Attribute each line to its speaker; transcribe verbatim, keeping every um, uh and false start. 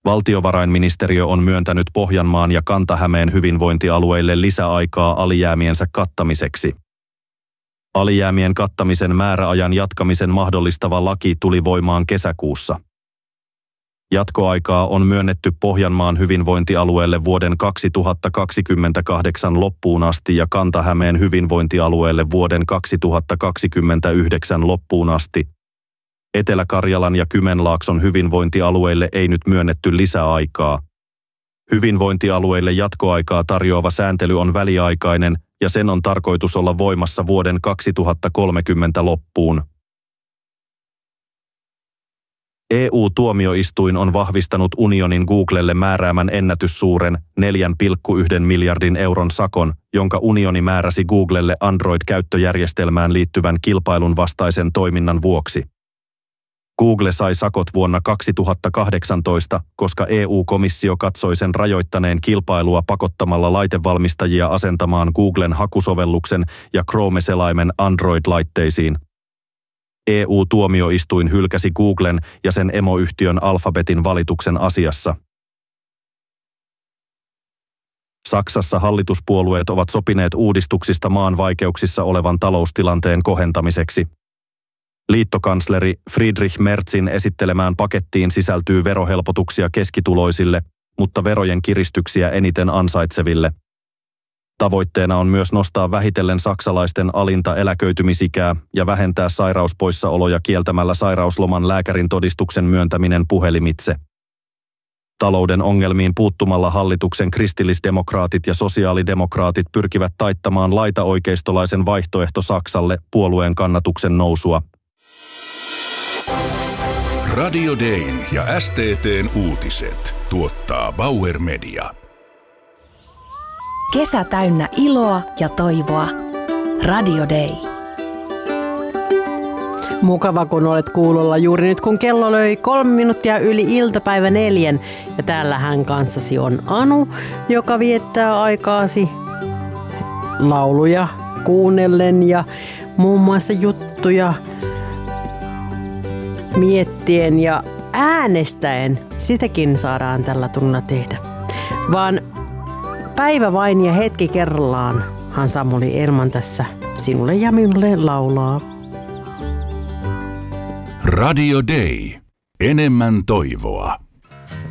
Speaker 1: Valtiovarainministeriö on myöntänyt Pohjanmaan ja Kanta-Hämeen hyvinvointialueille lisäaikaa alijäämiensä kattamiseksi. Alijäämien kattamisen määräajan jatkamisen mahdollistava laki tuli voimaan kesäkuussa. Jatkoaikaa on myönnetty Pohjanmaan hyvinvointialueelle vuoden kaksituhattakaksikymmentäkahdeksan loppuun asti ja Kanta-Hämeen hyvinvointialueelle vuoden kaksituhattakaksikymmentäyhdeksän loppuun asti. Etelä-Karjalan ja Kymenlaakson hyvinvointialueille ei nyt myönnetty lisäaikaa. Hyvinvointialueille jatkoaikaa tarjoava sääntely on väliaikainen ja sen on tarkoitus olla voimassa vuoden kaksituhattakolmekymmentä loppuun. E U-tuomioistuin on vahvistanut unionin Googlelle määräämän ennätyssuuren neljä pilkku yksi miljardin euron sakon, jonka unioni määräsi Googlelle Android-käyttöjärjestelmään liittyvän kilpailun vastaisen toiminnan vuoksi. Google sai sakot vuonna kaksituhattakahdeksantoista, koska E U-komissio katsoi sen rajoittaneen kilpailua pakottamalla laitevalmistajia asentamaan Googlen hakusovelluksen ja Chrome-selaimen Android-laitteisiin. E U-tuomioistuin hylkäsi Googlen ja sen emoyhtiön Alphabetin valituksen asiassa. Saksassa hallituspuolueet ovat sopineet uudistuksista maan vaikeuksissa olevan taloustilanteen kohentamiseksi. Liittokansleri Friedrich Merzin esittelemään pakettiin sisältyy verohelpotuksia keskituloisille, mutta verojen kiristyksiä eniten ansaitseville. Tavoitteena on myös nostaa vähitellen saksalaisten alinta eläköitymisikää ja vähentää sairauspoissaoloja kieltämällä sairausloman lääkärin todistuksen myöntäminen puhelimitse. Talouden ongelmiin puuttumalla hallituksen kristillisdemokraatit ja sosiaalidemokraatit pyrkivät taittamaan laitaoikeistolaisen vaihtoehto Saksalle puolueen kannatuksen nousua.
Speaker 2: Radio Dayn ja S T T:n uutiset tuottaa Bauer Media.
Speaker 3: Kesä täynnä iloa ja toivoa. Radio Day.
Speaker 4: Mukava, kun olet kuulolla juuri nyt, kun kello löi kolme minuuttia yli iltapäivä neljän. Ja täällähän kanssasi on Anu, joka viettää aikaasi lauluja kuunnellen ja muun muassa juttuja miettien ja äänestäen. Sitäkin saadaan tällä tunnilla tehdä. Vaan päivä vain ja hetki kerrallaanhan Samuli Elman tässä sinulle ja minulle laulaa.
Speaker 2: Radio Day. Enemmän toivoa.